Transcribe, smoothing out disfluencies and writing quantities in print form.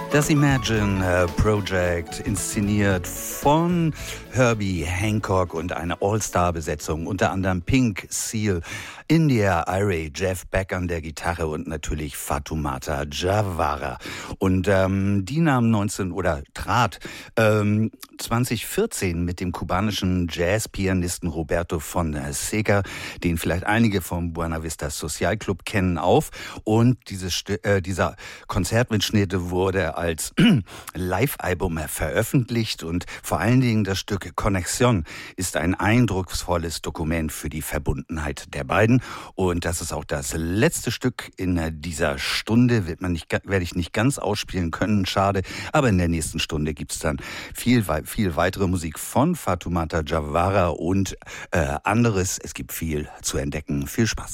Das Imagine Project, inszeniert von Herbie Hancock und eine All-Star-Besetzung, unter anderem Pink, Seal, India Arie, Jeff Beck an der Gitarre und natürlich Fatoumata Jawara. Und die trat 2014 mit dem kubanischen Jazzpianisten Roberto Fonseca, den vielleicht einige vom Buena Vista Social Club kennen, auf. Und dieser Konzertmitschnitt wurde als Live-Album veröffentlicht und vor allen Dingen das Stück Conexión ist ein eindrucksvolles Dokument für die Verbundenheit der beiden. Und das ist auch das letzte Stück in dieser Stunde. Werde ich nicht ganz ausspielen können, schade. Aber in der nächsten Stunde gibt es dann viel weitere Musik von Fatoumata Jawara und anderes. Es gibt viel zu entdecken. Viel Spaß.